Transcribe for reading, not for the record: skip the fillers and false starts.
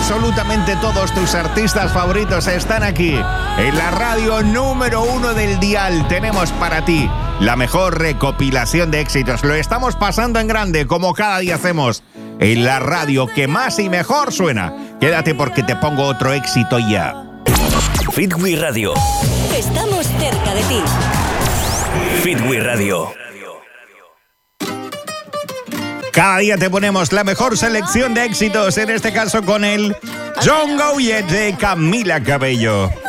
Absolutamente todos tus artistas favoritos están aquí. En la radio número 1 del dial tenemos para ti la mejor recopilación de éxitos. Lo estamos pasando en grande, como cada día hacemos, en la radio que más y mejor suena. Quédate porque te pongo otro éxito ya. Fitwi Radio. Estamos cerca de ti. Fitwi Radio. Cada día te ponemos la mejor selección de éxitos, en este caso con el John Goulet de Camila Cabello.